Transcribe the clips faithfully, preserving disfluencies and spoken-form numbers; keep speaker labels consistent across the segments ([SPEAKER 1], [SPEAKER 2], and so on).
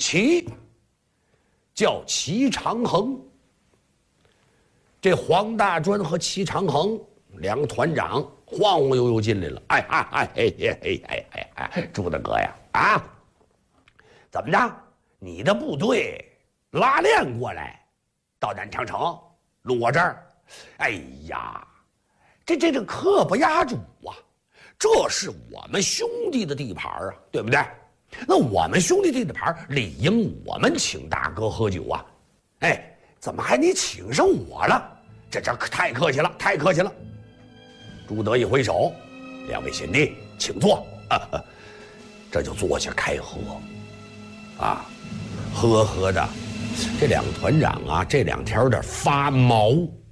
[SPEAKER 1] 齐，叫齐长衡。这黄大专和齐长衡两个团长晃晃悠悠进来了。哎哎哎哎哎哎哎哎，朱大哥呀，啊，怎么着？你的部队拉练过来，到南长城路我这儿？哎呀，这这这可不压住啊！这是我们兄弟的地盘啊，对不对？那我们兄弟地盘理应我们请大哥喝酒啊！哎，怎么还你请上我了？这这可太客气了，太客气了！朱德一挥手，两位贤弟，请坐。啊啊、这就坐下开喝，啊，喝喝的，这两个团长啊，这两天有点发毛。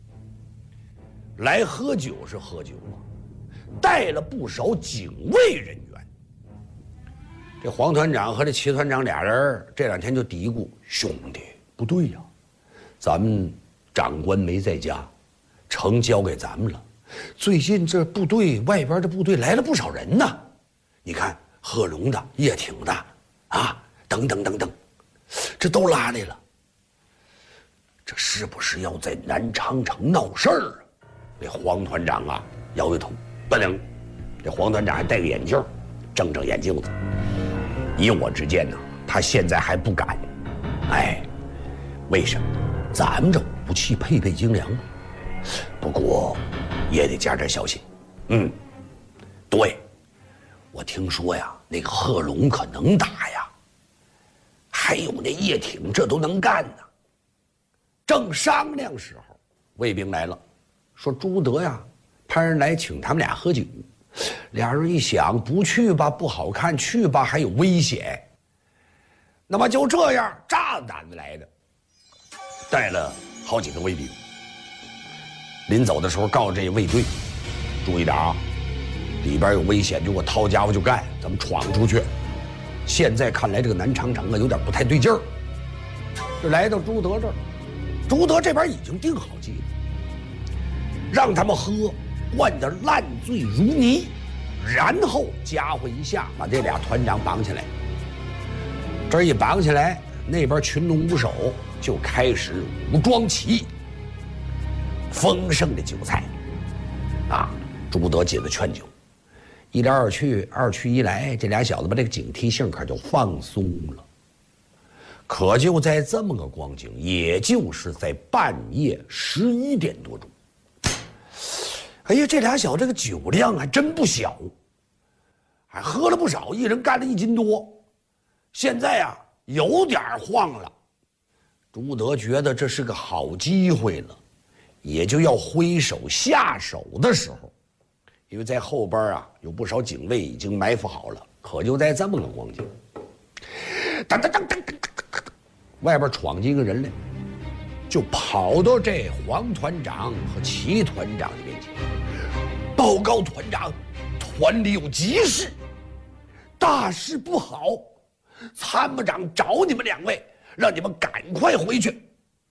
[SPEAKER 1] 来喝酒是喝酒啊，带了不少警卫人员。这黄团长和这齐团长俩人这两天就嘀咕：兄弟，不对呀、啊，咱们长官没在家，城交给咱们了。最近这部队外边的部队来了不少人呢，你看贺龙的、叶挺的，啊，等等等等，这都拉来了。这是不是要在南长城闹事儿啊？这黄团长啊摇摇头，不能。这黄团长还戴个眼镜，正正眼镜子。以我之见呢，他现在还不敢。哎，为什么？咱们这武器配备精良，不过也得加点小心。嗯，对，我听说呀，那个贺龙可能打呀，还有那叶挺，这都能干呢。正商量时候，卫兵来了，说朱德呀，派人来请他们俩喝酒。俩人一想，不去吧不好看，去吧还有危险。那么就这样，大胆的来的，带了好几个卫兵。临走的时候，告诉这卫队，注意点啊，里边有危险，就给我掏家伙就干，咱们闯出去。现在看来，这个南长城啊，有点不太对劲儿。就来到朱德这儿，朱德这边已经定好计了，让他们喝。灌得烂醉如泥，然后家伙一下把这俩团长绑起来。这一绑起来，那边群龙无首就开始武装起义。丰盛的酒菜，啊，朱德接着劝酒，一来二去，二去一来，这俩小子把这个警惕性可就放松了。可就在这么个光景，也就是在半夜十一点多钟。哎呀，这俩小子这个酒量还真不小，还喝了不少，一人干了一斤多。现在啊，有点晃了。朱德觉得这是个好机会了，也就要挥手下手的时候，因为在后边啊有不少警卫已经埋伏好了。可就在这么个光景，当当当当当当，外边闯进一个人来，就跑到这黄团长和齐团长的面前。报告团长，团里有急事，大事不好，参谋长找你们两位，让你们赶快回去。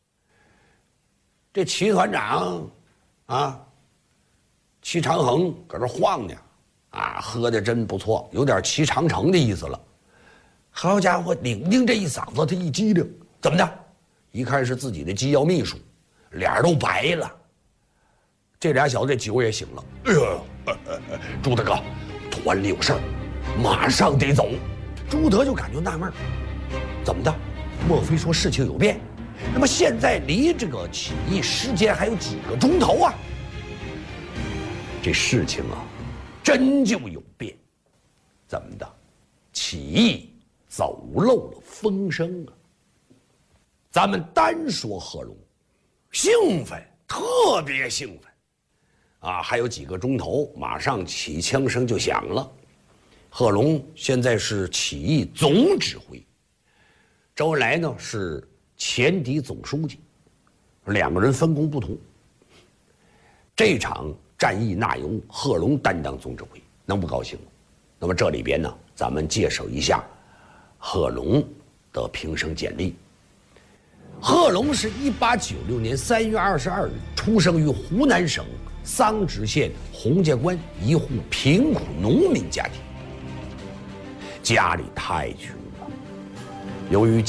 [SPEAKER 1] 这齐团长啊，齐长衡搁这晃呢，啊，喝的真不错，有点齐长城的意思了。好家伙，领领这一嗓子，他一激灵，怎么的？一看是自己的机要秘书，脸都白了。这俩小子这酒也醒了。哎呦，呃呃呃、朱大哥，团里有事儿，马上得走。朱德就感觉纳闷，怎么的？莫非说事情有变？那么现在离这个起义时间还有几个钟头啊？这事情啊，真就有变。怎么的？起义走漏了风声啊！咱们单说贺龙，兴奋，特别兴奋。啊，还有几个钟头，马上起枪声就响了。贺龙现在是起义总指挥，周恩来呢是前敌总书记，两个人分工不同。这场战役那由贺龙担当总指挥，能不高兴吗？那么这里边呢，咱们介绍一下贺龙的平生简历。贺龙是一八九六年三月二十二日出生于湖南省桑植县洪家关一户贫苦农民家庭，家里太穷了，由于